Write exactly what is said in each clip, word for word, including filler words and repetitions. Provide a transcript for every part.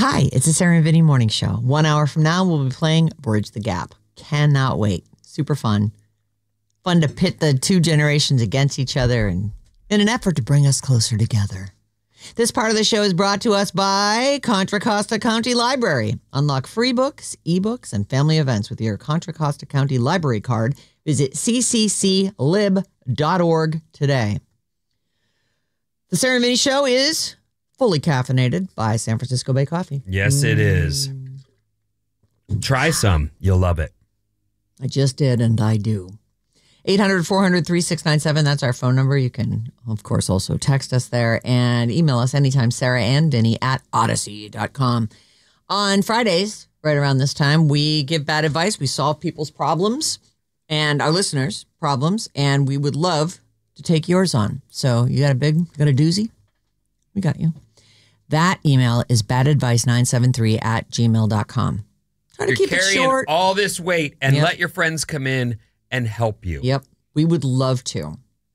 Hi, it's the Sarah and Vinny Morning Show. One hour from now, we'll be playing Bridge the Gap. Cannot wait. Super fun. Fun to pit the two generations against each other and in an effort to bring us closer together. This part of the show is brought to us by Contra Costa County Library. Unlock free books, ebooks, and family events with your Contra Costa County Library card. Visit c c c lib dot org today. The Sarah and Vinny Show is fully caffeinated by San Francisco Bay Coffee. Yes, it is. Try some. You'll love it. I just did, and I do. eight hundred, four hundred, thirty-six ninety-seven. That's our phone number. You can, of course, also text us there and email us anytime, Sarah and Vinny at odyssey dot com. On Fridays, right around this time, we give bad advice. We solve people's problems and our listeners' problems, and we would love to take yours on. So you got a big, got a doozy? We got you. That email is bad advice nine seven three at gmail dot com. Try to You're keep it carrying short. all this weight and Yep. let your friends come in and help you. Yep. We would love to.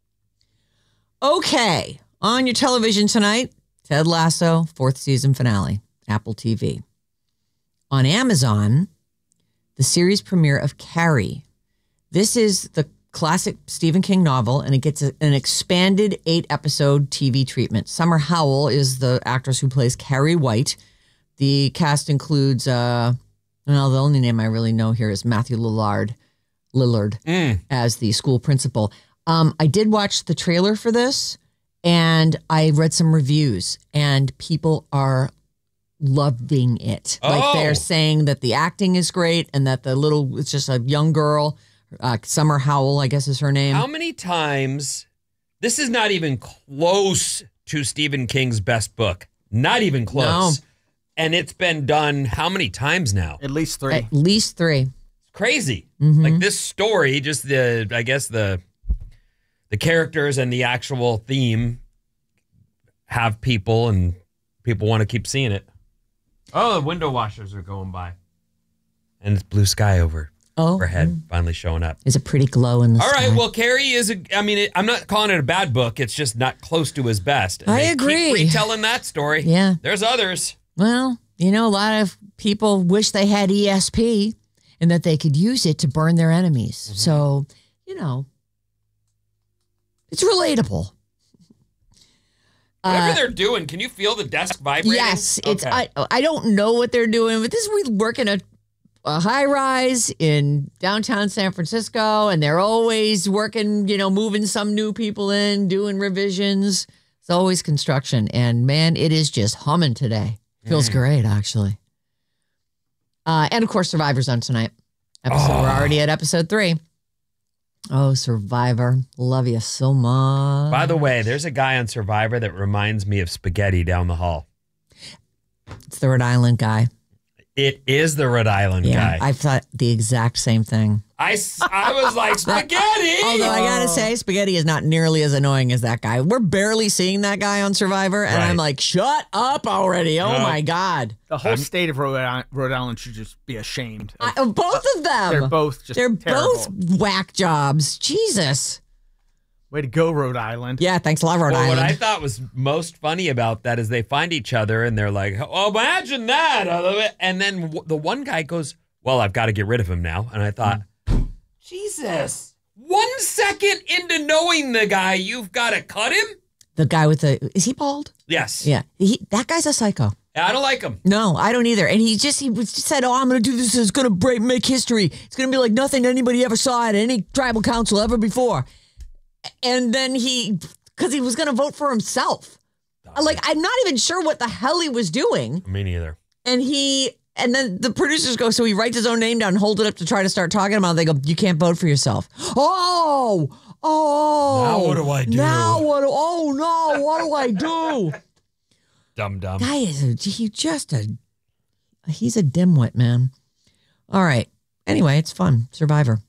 Okay. On your television tonight, Ted Lasso, fourth season finale, Apple T V. On Amazon, the series premiere of Carrie. This is the classic Stephen King novel, and it gets a, an expanded eight-episode T V treatment. Summer Howell is the actress who plays Carrie White. The cast includes, uh, well, the only name I really know here is Matthew Lillard. Lillard Mm. as the school principal. Um, I did watch the trailer for this, and I read some reviews, and people are loving it. Oh. Like they're saying that the acting is great, and that the little, it's just a young girl, uh, Summer Howell, I guess is her name. How many times? This is not even close to Stephen King's best book. Not even close. No. And it's been done how many times now? At least three. At least three. Crazy. Mhm. Like this story, just the, I guess the, the characters and the actual theme have people, and people want to keep seeing it. Oh, the window washers are going by. And it's blue sky over Oh, overhead finally showing up. there's a pretty glow in the All sky. right, well, Carrie is, a, I mean, it, I'm not calling it a bad book. It's just not close to his best. And I they agree. Keep retelling that story. Yeah. There's others. Well, you know, a lot of people wish they had E S P and that they could use it to burn their enemies. Mm-hmm. So, you know, it's relatable. Whatever Uh, they're doing, can you feel the desk vibrating? yes, it's. Okay. I I don't know what they're doing, but this is we work in a, a high rise in downtown San Francisco, and they're always working. You know, moving some new people in, doing revisions. It's always construction, and man, it is just humming today. Feels Mm. great, actually. Uh, and of course, Survivor's on tonight. Episode, Oh. We're already at episode three. Oh, Survivor. Love you so much. By the way, there's a guy on Survivor that reminds me of Spaghetti down the hall. It's the Rhode Island guy. It is the Rhode Island Yeah, guy. I thought the exact same thing. I, s- I was like, Spaghetti! Although I gotta say, Spaghetti is not nearly as annoying as that guy. We're barely seeing that guy on Survivor, and Right. I'm like, shut up already. Oh No. my God. The whole I'm- state of Rhode Island, Rhode Island should just be ashamed. of- I, of both of them. They're both just They're terrible. both whack jobs. Jesus. Way to go, Rhode Island. Yeah, thanks a lot, Rhode Well, what I Island. thought was most funny about that is they find each other and they're like, oh, imagine that. And then w- the one guy goes, well, I've got to get rid of him now. And I thought, Jesus, one second into knowing the guy, you've got to cut him? The guy with the, is he bald? Yes. Yeah. He, that guy's a psycho. I don't like him. No, I don't either. And he just, he was just said, oh, I'm going to do this. It's going to break, make history. It's going to be like nothing anybody ever saw at any tribal council ever before. And then he, because he was going to vote for himself. Like, I'm not even sure what the hell he was doing. Me neither. And he, and then the producers go, so he writes his own name down and holds it up to try to start talking about it. They go, you can't vote for yourself. Oh, oh. Now what do I do? Now what do, oh no, what do I do? Dumb, dumb. Guy is a, he just a, he's a dimwit, man. All right. Anyway, it's fun. Survivor.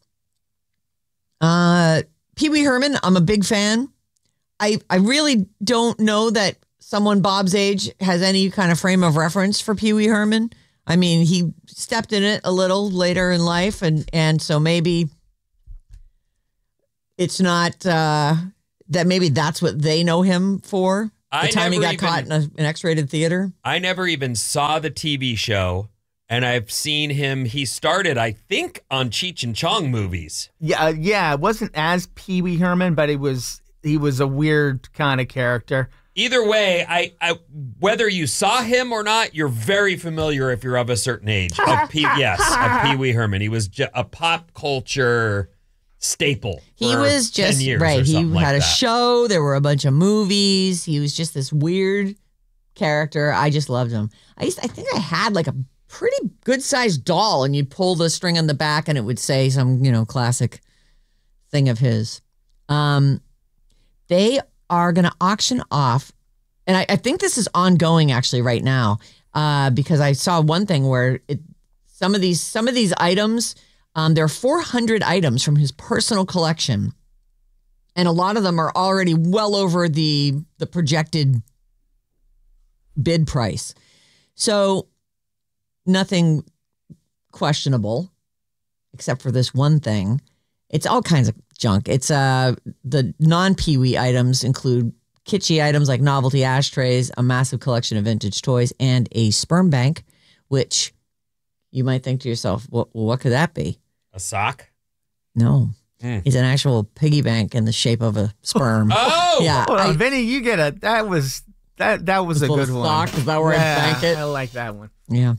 Uh, Pee Wee Herman, I'm a big fan. I I really don't know that someone Bob's age has any kind of frame of reference for Pee Wee Herman. I mean, he stepped in it a little later in life, and and so maybe it's not uh, that maybe that's what they know him for. I The time he never got caught even- in a, an X-rated theater. I never even saw the T V show, and I've seen him. He started, I think, on Cheech and Chong movies. Yeah, uh, yeah. It wasn't as Pee Wee Herman, but it was. He was a weird kind of character. Either way, I, I whether you saw him or not, you're very familiar if you're of a certain age. Of Pee, yes, of Pee Wee Herman. He was ju- a pop culture staple. He for was just ten years right. or He something had like a that. show. There were a bunch of movies. He was just this weird character. I just loved him. I used, I think I had like a pretty good sized doll, and you'd pull the string on the back, and it would say some you know classic thing of his. Um, they are going to auction off, and I, I think this is ongoing actually right now, uh, because I saw one thing where it, some of these some of these items, um, there are four hundred items from his personal collection, and a lot of them are already well over the the projected bid price. So nothing questionable, except for this one thing. It's all kinds of junk. It's uh the non-Pee Wee items include kitschy items like novelty ashtrays, a massive collection of vintage toys, and a sperm bank, which you might think to yourself, what what could that be? A sock? No. Mm. It's an actual piggy bank in the shape of a sperm. Oh! Yeah. Hold on, I- Vinny, you get a. That was that. That was a Little good one. sock, is that where I yeah, bank it? I like that one. Yeah.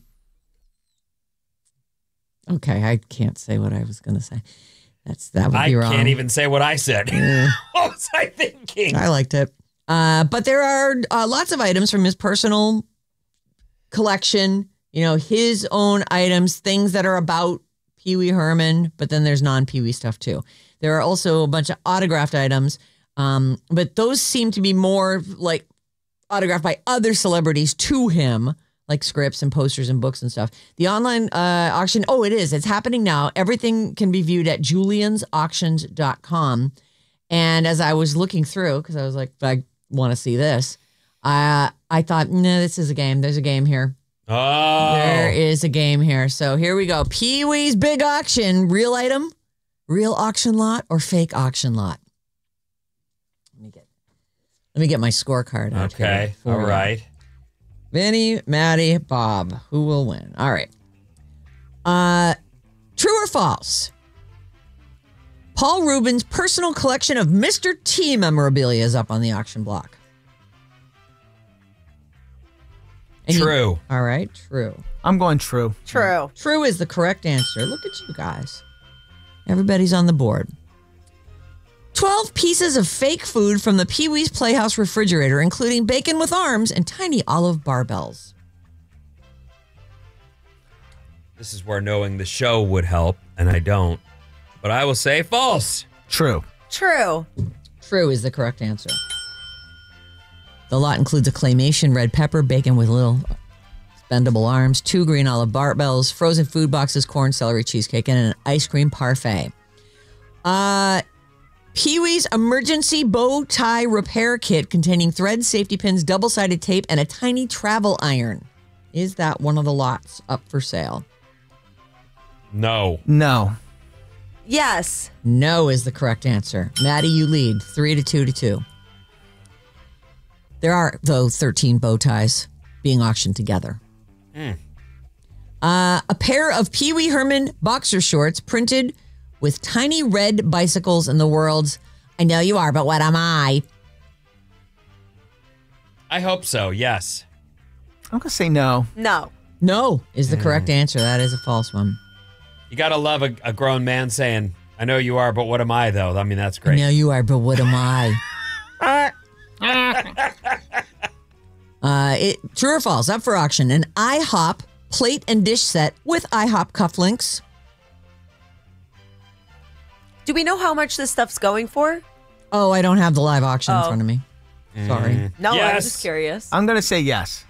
Okay, I can't say what I was going to say. That's that would I be wrong. can't even say what I said. Yeah. What was I thinking? I liked it. Uh, but there are uh, lots of items from his personal collection, you know, his own items, things that are about Pee Wee Herman, but then there's non-Pee Wee stuff too. There are also a bunch of autographed items, um, but those seem to be more like autographed by other celebrities to him, like scripts and posters and books and stuff. The online uh, auction, oh, it is. It's happening now. Everything can be viewed at julians auctions dot com. And as I was looking through, because I was like, I want to see this, uh, I thought, no, this is a game. There's a game here. Oh. There is a game here. So here we go. Pee Wee's Big Auction. Real item, real auction lot, or fake auction lot? Let me get, let me get my scorecard out here. Okay. for All you. right. Vinny, Maddie, Bob. Who will win? All right. Uh, true or false? Paul Rubin's personal collection of Mister T memorabilia is up on the auction block. And you- True. all right, true. I'm going true. True. True is the correct answer. Look at you guys. Everybody's on the board. twelve pieces of fake food from the Pee Wee's Playhouse refrigerator, including bacon with arms and tiny olive barbells. This is where knowing the show would help, and I don't. But I will say false. True. True. True is the correct answer. The lot includes a claymation red pepper, bacon with little bendable arms, two green olive barbells, frozen food boxes, corn, celery, cheesecake, and an ice cream parfait. Uh, Pee Wee's emergency bow tie repair kit containing threads, safety pins, double-sided tape, and a tiny travel iron. Is that one of the lots up for sale? No. No. Yes. No is the correct answer. Maddie, you lead three to two to two. There are, though, thirteen bow ties being auctioned together. Mm. Uh, a pair of Pee Wee Herman boxer shorts printed with tiny red bicycles in the world's I know you are, but what am I? I hope so, yes. I'm gonna say no. No. No is the correct answer. That is a false one. You got to love a, a grown man saying, I know you are, but what am I, though? I mean, that's great. I know you are, but what am I? uh, it, true or false? Up for auction. An IHOP plate and dish set with IHOP cufflinks. Do we know how much this stuff's going for? Oh, I don't have the live auction in Oh. front of me. Sorry. No, I Yes. was just curious. I'm gonna say yes.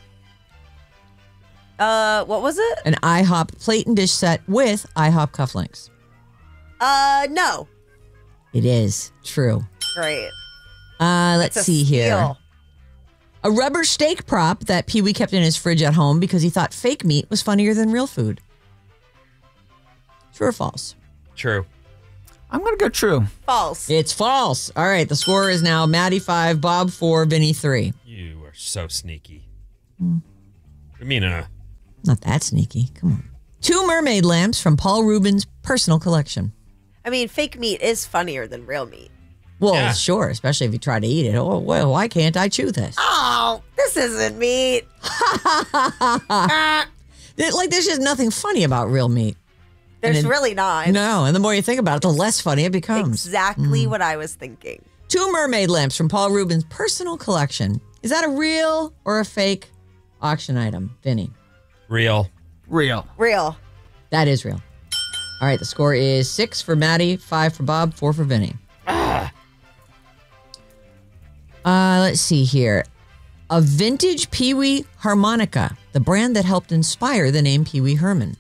Uh, what was it? An IHOP plate and dish set with IHOP cufflinks. Uh, no. It is true. Great. Uh, let's It's a see here. steal. A rubber steak prop that Pee Wee kept in his fridge at home because he thought fake meat was funnier than real food. True or false? True. I'm going to go true. False. It's false. All right, the score is now Maddie five, Bob four, Vinny three. You are so sneaky. Mm. I mean, uh, Not that sneaky. Come on. Two mermaid lamps from Paul Rubens' personal collection. I mean, fake meat is funnier than real meat. Well, Yeah. sure, especially if you try to eat it. Oh, well, why can't I chew this? Oh, this isn't meat. It- Like, there's just nothing funny about real meat. There's And it- really not. No, and the more you think about it, the less funny it becomes. Exactly what I was thinking. Two mermaid lamps from Paul Rubens' personal collection. Is that a real or a fake auction item, Vinny? real. Real. Real. That is real. All right, the score is six for Maddie, five for Bob, four for Vinny. Ah. Uh, let's see here. A vintage Pee Wee harmonica, the brand that helped inspire the name Pee Wee Herman.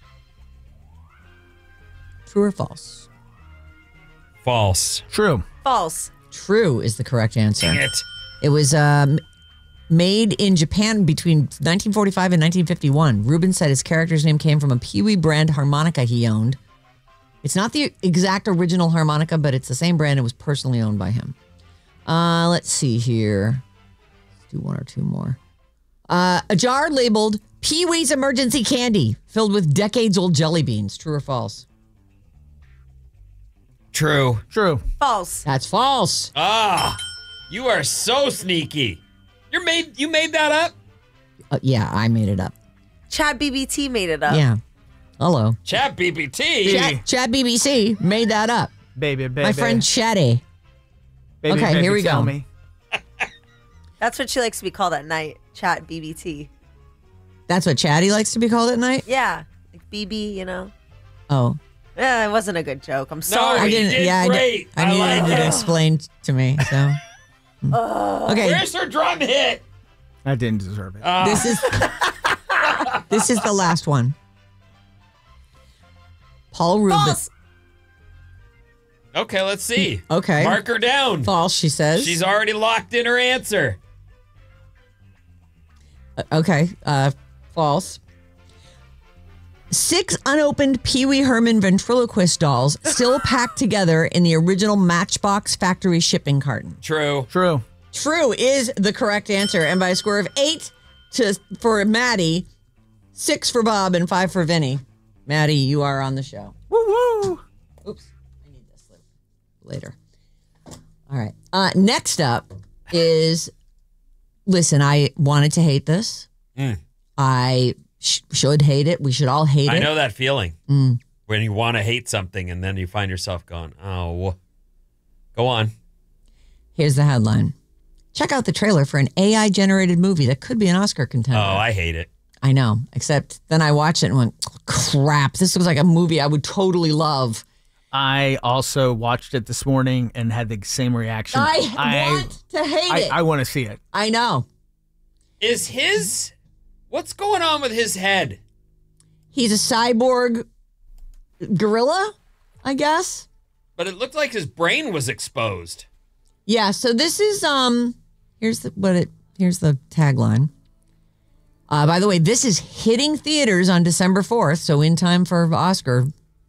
True or false? False. True. False. True is the correct answer. Dang it. It was um, made in Japan between nineteen forty-five and nineteen fifty-one. Rubin said his character's name came from a Pee Wee brand harmonica he owned. It's not the exact original harmonica, but it's the same brand. It was personally owned by him. Uh, let's see here. Let's do one or two more. Uh, a jar labeled Pee Wee's Emergency Candy, filled with decades-old jelly beans. True or false? True. True. False. That's false. Ah, you are so sneaky. You made you made that up? Uh, yeah, I made it up. Chad B B T made it up. Yeah. Hello. Chat B B T. Chat, Chat B B C made that up. Baby, baby. My friend Chatty. Baby, Okay, baby, here we tell go. Me. That's what she likes to be called at night. Chat B B T. That's what Chatty likes to be called at night? Yeah. Like B B, you know? Oh. Yeah, it wasn't a good joke. I'm sorry. Oh, I you didn't. did yeah, I, great. did, I I needed like you to it. explain to me. So. Okay. Where's her drum hit? I didn't deserve it. Ah. This is this is the last one. Paul Rubin. False. Okay, let's see. Okay. Mark her down. False, she says. She's already locked in her answer. Uh, okay. Uh, false. Six unopened Pee Wee Herman ventriloquist dolls still packed together in the original Matchbox factory shipping carton. True. True. True is the correct answer, and by a score of eight to for Maddie, six for Bob, and five for Vinny. Maddie, you are on the show. Woo woo. Oops, I need this later. All right. Uh, next up is, listen, I wanted to hate this. Mm. I sh- should hate it. We should all hate I it. know that feeling Mm. when you want to hate something and then you find yourself going, oh, go on. Here's the headline. Check out the trailer for an A I-generated movie that could be an Oscar contender. Oh, I hate it. I know, except then I watched it and went, crap, this looks like a movie I would totally love. I also watched it this morning and had the same reaction. I, want to hate I, it. I want to see it. I know. Is his, what's going on with his head? He's a cyborg gorilla, I guess. But it looked like his brain was exposed. Yeah, so this is um here's the what it here's the tagline. Uh, by the way, this is hitting theaters on December fourth, so in time for Oscar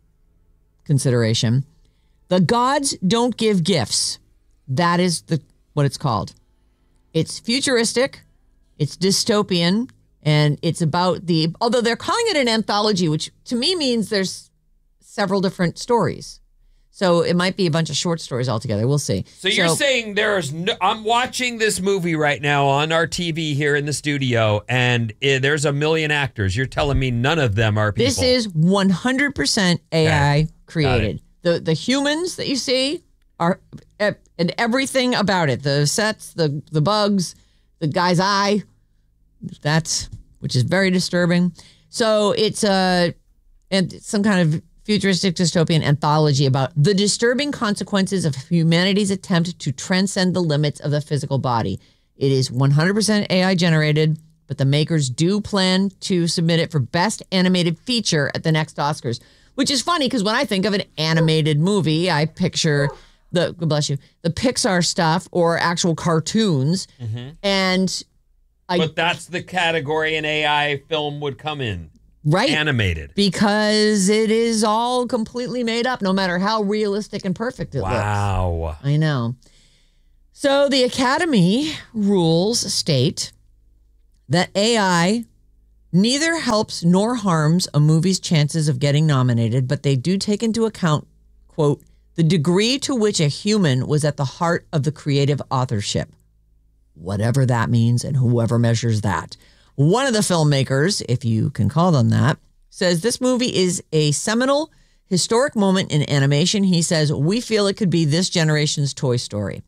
consideration. The Gods Don't Give Gifts. That is the what it's called. It's futuristic, it's dystopian, and it's about the although they're calling it an anthology, which to me means there's several different stories. So it might be a bunch of short stories altogether. We'll see. So you're saying there's no, I'm watching this movie right now on our T V here in the studio, and uh, there's a million actors. You're telling me none of them are people. This is one hundred percent A I Got it. created. The the humans that you see are and everything about it. The sets, the the bugs, the guy's eye. That's which is very disturbing. So it's a and some kind of futuristic dystopian anthology about the disturbing consequences of humanity's attempt to transcend the limits of the physical body. It is one hundred percent A I generated, but the makers do plan to submit it for Best Animated Feature at the next Oscars, which is funny because when I think of an animated movie, I picture the, God bless you, the Pixar stuff or actual cartoons. Mm-hmm. And I, But that's the category an A I film would come in. Right. animated. Because it is all completely made up, no matter how realistic and perfect it looks. Wow. I know. So the Academy rules state that A I neither helps nor harms a movie's chances of getting nominated, but they do take into account, quote, the degree to which a human was at the heart of the creative authorship, whatever that means and whoever measures that. One of the filmmakers, if you can call them that, says this movie is a seminal, historic moment in animation. He says, we feel it could be this generation's Toy Story.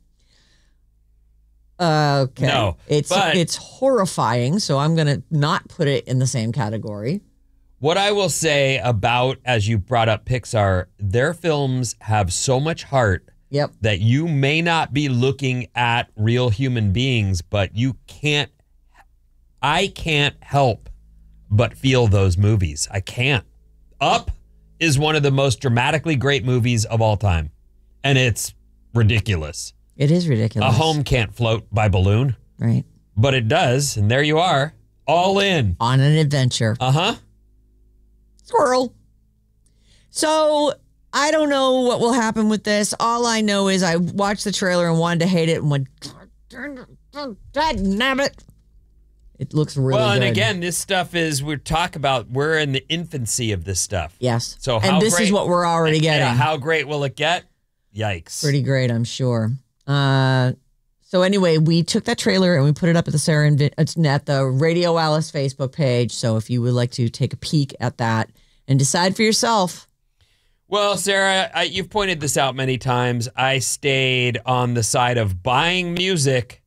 Okay. No, it's but- it's horrifying, so I'm going to not put it in the same category. What I will say about, as you brought up Pixar, their films have so much heart Yep. that you may not be looking at real human beings, but you can't, I can't help but feel those movies. I can't. Up is one of the most dramatically great movies of all time, and it's ridiculous. It is ridiculous. A home can't float by balloon, Right. but it does, and there you are, all in. On an adventure. Uh-huh. Squirrel. So I don't know what will happen with this. All I know is I watched the trailer and wanted to hate it and went, God damn it. It looks really Well, and good. again, this stuff is, we talk about, we're in the infancy of this stuff. Yes. So how and this great, is what we're already getting. Yeah, how great will it get? Yikes. Pretty great, I'm sure. Uh, so anyway, we took that trailer and we put it up at the Sarah and Vin- it's at the Radio Alice Facebook page. So if you would like to take a peek at that and decide for yourself. Well, Sarah, I, you've pointed this out many times. I stayed on the side of buying music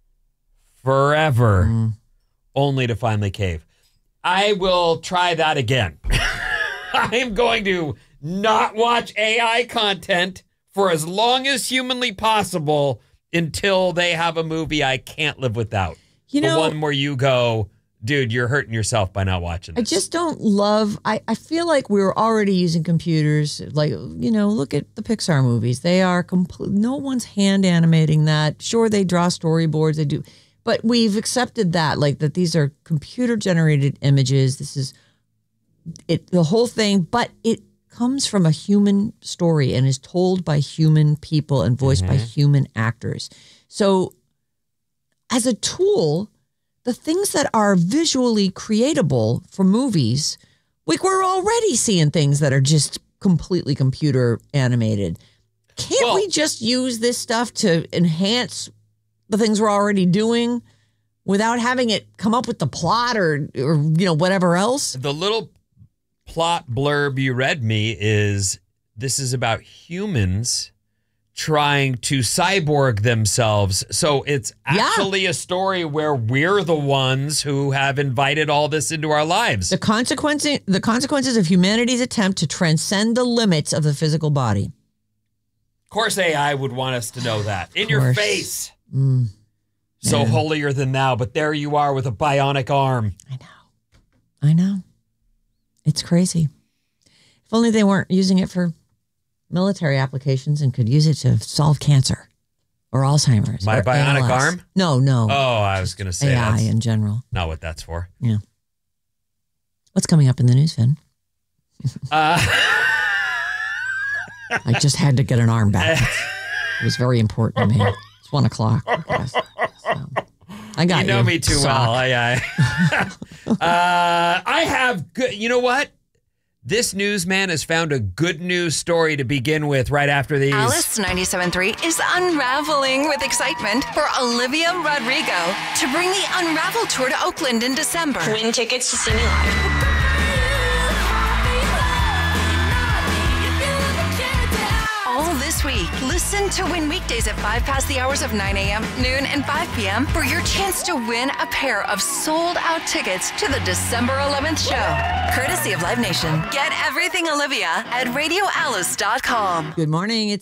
forever, Mm. only to finally cave. I will try that again. I'm going to not watch A I content for as long as humanly possible until they have a movie I can't live without. You the know, one where you go, dude, you're hurting yourself by not watching I this. just don't love, I, I feel like we were already using computers. Like, you know, look at the Pixar movies. They are complete, no one's hand animating that. Sure, they draw storyboards, they do. But we've accepted that, like that these are computer generated images. This is it, the whole thing, but it comes from a human story and is told by human people and voiced Mhm. by human actors. So as a tool, the things that are visually creatable for movies, like we're already seeing things that are just completely computer animated. Can't Well- we just use this stuff to enhance the things we're already doing without having it come up with the plot or, or you know, whatever else? The little plot blurb you read me is this is about humans trying to cyborg themselves. So it's Yeah. actually a story where we're the ones who have invited all this into our lives. The consequences, the consequences of humanity's attempt to transcend the limits of the physical body. Of course, A I would want us to know that. In your course. face. Mm, So man. holier than thou, but there you are with a bionic arm. I know. I know. It's crazy. If only they weren't using it for military applications and could use it to solve cancer or Alzheimer's. My or bionic A L S. arm? No, no. Oh, I was going to say A I that's in general. not what that's for. Yeah. What's coming up in the news, Finn? Uh, I just had to get an arm back. It was very important to me. It's one o'clock. Yes. So, I got you you. know me too Sock. well. I, I, uh, I have good. You know what? This newsman has found a good news story to begin with right after these. Alice ninety-seven point three is unraveling with excitement for Olivia Rodrigo to bring the Unravel Tour to Oakland in December. Win tickets to see me live. All this week, listen to Win weekdays at five past the hours of nine a.m., noon, and five p.m. for your chance to win a pair of sold-out tickets to the December eleventh show. Courtesy of Live Nation. Get everything Olivia at radio alice dot com. Good morning. It's